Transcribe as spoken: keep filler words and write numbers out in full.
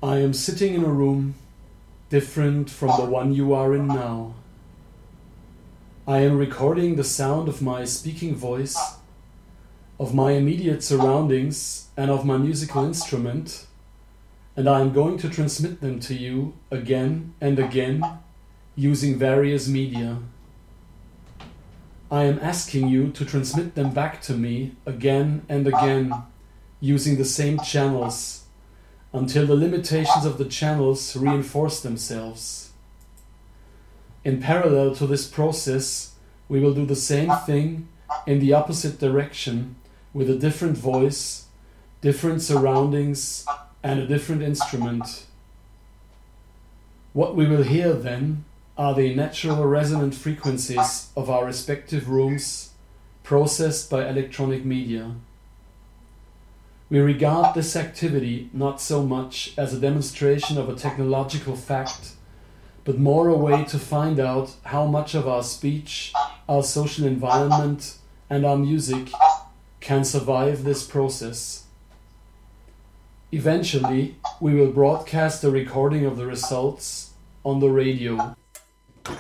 I am sitting in a room different from the one you are in now. I am recording the sound of my speaking voice, of my immediate surroundings, and of my musical instrument, and I am going to transmit them to you again and again using various media. I am asking you to transmit them back to me again and again using the same channels until the limitations of the channels reinforce themselves. In parallel to this process, we will do the same thing in the opposite direction with a different voice, different surroundings, and a different instrument. What we will hear then are the natural resonant frequencies of our respective rooms processed by electronic media. We regard this activity not so much as a demonstration of a technological fact, but more a way to find out how much of our speech, our social environment, and our music can survive this process. Eventually, we will broadcast a recording of the results on the radio.